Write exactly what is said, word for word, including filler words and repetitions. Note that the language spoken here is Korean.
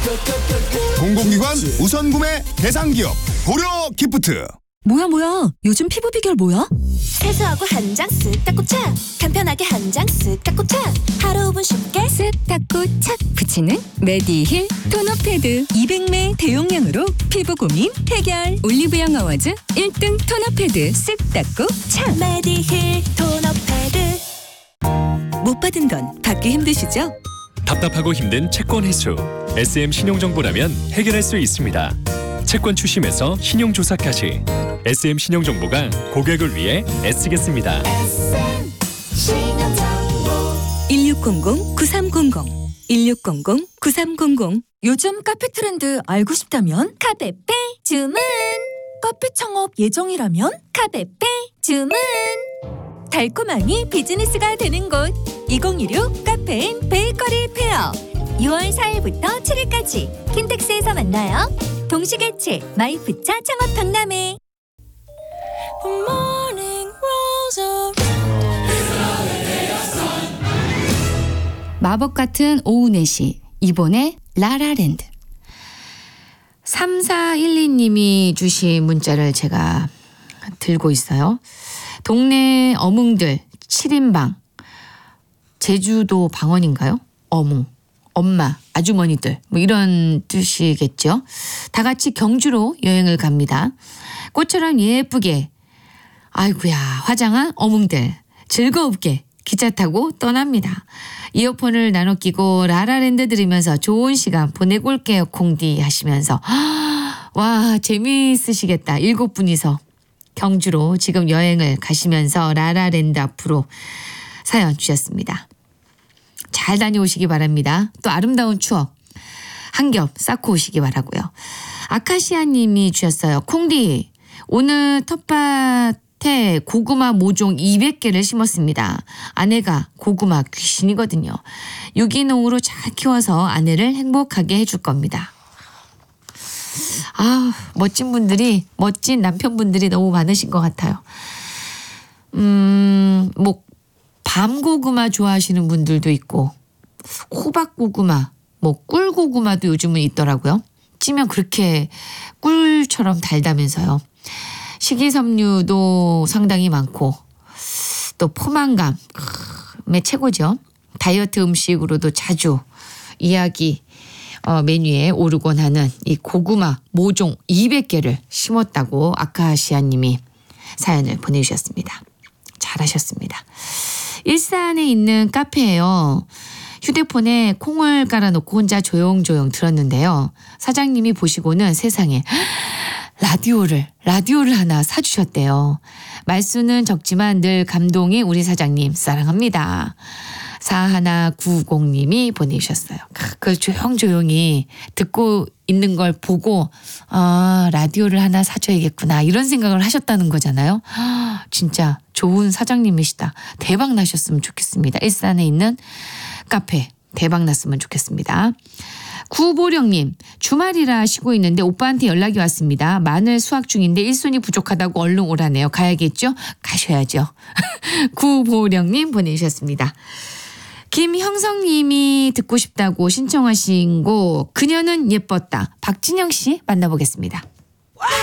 공공기관 우선 구매 대상 기업 고려 기프트. 뭐야 뭐야 요즘 피부 비결 뭐야? 세수하고 한 장 쓱 닦고 착, 간편하게 한 장 쓱 닦고 착, 하루 오 분 쉽게 쓱 닦고 착 붙이는 메디힐 토너 패드. 이백 매 대용량으로 피부 고민 해결. 올리브영 어워즈 일 등 토너 패드 쓱 닦고 착. 메디힐 토너 패드. 못 받은 건 받기 힘드시죠? 답답하고 힘든 채권 해소. 에스엠 신용정보라면 해결할 수 있습니다. 채권 추심에서 신용조사까지 에스엠 신용정보가 고객을 위해 애쓰겠습니다. 일육공공 구삼공공 일육공공 구삼공공. 요즘 카페 트렌드 알고 싶다면 카페페 주문. 카페 창업 예정이라면 카페페 주문. 달콤함이 비즈니스가 되는 곳 이천십육 카페인 베이커리 페어. 유월 사일부터 칠일까지 킨텍스에서 만나요. 동시개최 마이프차 창업 박람회. 마법 같은 오후 네 시 이번에 라라랜드. 삼사일이 님이 주신 문자를 제가 들고 있어요. 동네 어뭉들 칠 인방. 제주도 방언인가요? 어뭉, 엄마, 아주머니들 뭐 이런 뜻이겠죠. 다 같이 경주로 여행을 갑니다. 꽃처럼 예쁘게 아이고야 화장한 어뭉들 즐겁게 기차 타고 떠납니다. 이어폰을 나눠 끼고 라라랜드 들으면서 좋은 시간 보내고 올게요 콩디 하시면서 와 재미있으시겠다. 일곱 분이서 경주로 지금 여행을 가시면서 라라랜드 앞으로 사연 주셨습니다. 잘 다녀오시기 바랍니다. 또 아름다운 추억 한 겹 쌓고 오시기 바라고요. 아카시아 님이 주셨어요. 콩디 오늘 텃밭에 고구마 모종 이백 개를 심었습니다. 아내가 고구마 귀신이거든요. 유기농으로 잘 키워서 아내를 행복하게 해줄 겁니다. 아 멋진 분들이 멋진 남편분들이 너무 많으신 것 같아요. 음, 뭐 밤고구마 좋아하시는 분들도 있고 호박고구마, 뭐 꿀고구마도 요즘은 있더라고요. 찌면 그렇게 꿀처럼 달다면서요. 식이섬유도 상당히 많고 또 포만감의 최고죠. 다이어트 음식으로도 자주 이야기 어, 메뉴에 오르곤 하는 이 고구마 모종 이백 개를 심었다고 아카시아 님이 사연을 보내주셨습니다. 잘하셨습니다. 일산에 있는 카페예요. 휴대폰에 콩을 깔아놓고 혼자 조용조용 들었는데요. 사장님이 보시고는 세상에 라디오를 라디오를 하나 사주셨대요. 말수는 적지만 늘 감동이 우리 사장님 사랑합니다. 사일구공 님이 보내주셨어요. 그 조용조용히 듣고 있는 걸 보고 아 라디오를 하나 사줘야겠구나 이런 생각을 하셨다는 거잖아요. 진짜 좋은 사장님이시다. 대박 나셨으면 좋겠습니다. 일산에 있는 카페 대박 났으면 좋겠습니다. 구보령님 주말이라 쉬고 있는데 오빠한테 연락이 왔습니다. 마늘 수확 중인데 일손이 부족하다고 얼른 오라네요. 가야겠죠? 가셔야죠. 구보령님 보내주셨습니다. 김형성님이 듣고 싶다고 신청하신 곡 그녀는 예뻤다. 박진영 씨 만나보겠습니다.